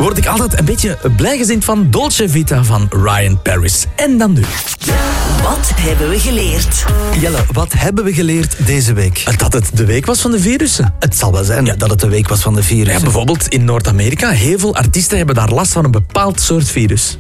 word ik altijd een beetje blijgezind van Dolce Vita van Ryan Paris. En dan nu. Wat hebben we geleerd? Jelle, wat hebben we geleerd deze week? Dat het de week was van de virussen. Het zal wel zijn dat het de week was van de virussen. Ja, bijvoorbeeld in Noord-Amerika, heel veel artiesten hebben daar last van een bepaald soort virus.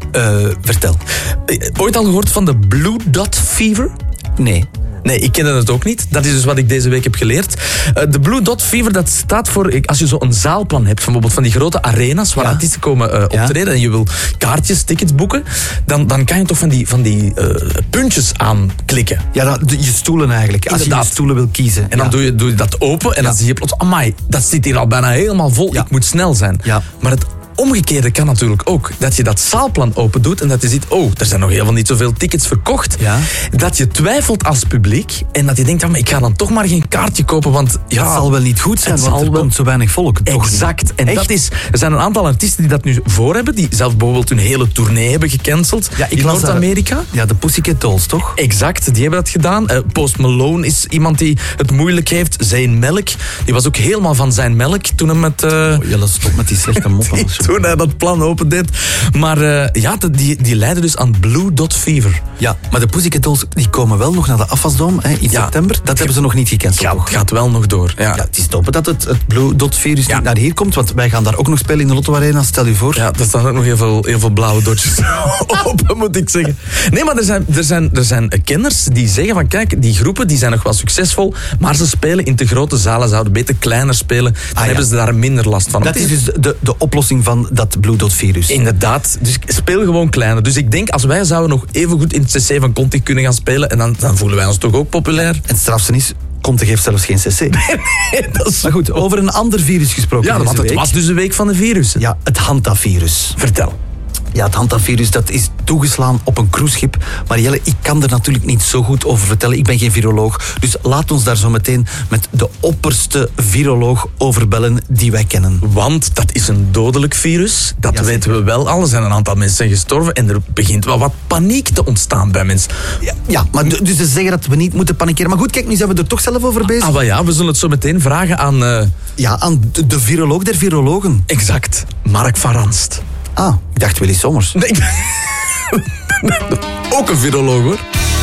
Vertel. Ooit al gehoord van de Blue Dot Fever? Nee. Nee, ik kende het ook niet. Dat is dus wat ik deze week heb geleerd. De Blue Dot Fever, dat staat voor... Als je zo'n zaalplan hebt, bijvoorbeeld van die grote arena's waar artiesten komen optreden en je wil kaartjes, tickets boeken, dan kan je toch van die puntjes aanklikken. Ja, je stoelen eigenlijk. Als je stoelen wil kiezen. En dan doe je dat open en dan zie je plots... Amai, dat zit hier al bijna helemaal vol. Ik moet snel zijn. Ja. Maar het omgekeerde kan natuurlijk ook. Dat je dat zaalplan open doet en dat je ziet... er zijn nog helemaal niet zoveel tickets verkocht. Ja. Dat je twijfelt als publiek en dat je denkt... maar ik ga dan toch maar geen kaartje kopen, want... het zal wel niet goed zijn, want er komt zo weinig volk. Exact. En er zijn een aantal artiesten die dat nu voor hebben, die zelf bijvoorbeeld hun hele tournee hebben gecanceld in Noord-Amerika. Ja, de Pussycat Dolls, toch? Exact, die hebben dat gedaan. Post Malone is iemand die het moeilijk heeft. Zayn Melk, die was ook helemaal van zijn melk toen hij met... Jelle, stop met die slechte moppen. Toen hij dat plan opendeed. Maar die leiden dus aan Blue Dot Fever. Ja, maar de Pussycat Dolls die komen wel nog naar de afwasdom in september. Dat hebben ze nog niet gecanceld. Het gaat wel nog door. Ja. Het is top dat het Blue Dot virus niet naar hier komt, want wij gaan daar ook nog spelen in de Lotto Arena, stel je voor. Ja, er staan ook nog heel veel blauwe dotjes open, moet ik zeggen. Nee, maar er zijn kenners die zeggen van kijk, die groepen die zijn nog wel succesvol, maar ze spelen in te grote zalen, zouden beter kleiner spelen, dan hebben ze daar minder last van. Dat is dus de oplossing van dat Blue Dot virus. Inderdaad, dus speel gewoon kleiner. Dus ik denk, als wij zouden nog even goed in het CC van Conti kunnen gaan spelen, en dan voelen wij ons toch ook populair. En het strafste is, Conte geeft zelfs geen CC. Nee, dat is... Maar goed, over een ander virus gesproken. Ja, want het was dus een week van de virussen. Ja, het Hanta-virus. Vertel. Ja, het Hanta-virus dat is toegeslaan op een cruiseschip. Maar Jelle, ik kan er natuurlijk niet zo goed over vertellen. Ik ben geen viroloog. Dus laat ons daar zo meteen met de opperste viroloog over bellen die wij kennen. Want dat is een dodelijk virus. Dat weten we wel al. Er zijn een aantal mensen gestorven. En er begint wel wat paniek te ontstaan bij mensen. Ja, maar dus ze zeggen dat we niet moeten panikeren. Maar goed, kijk, nu zijn we er toch zelf over bezig. Maar ja, we zullen het zo meteen vragen aan... aan de viroloog der virologen. Exact. Mark van Ranst. Ah, ik dacht Willy Sommers. Nee. Ook een viroloog, hoor.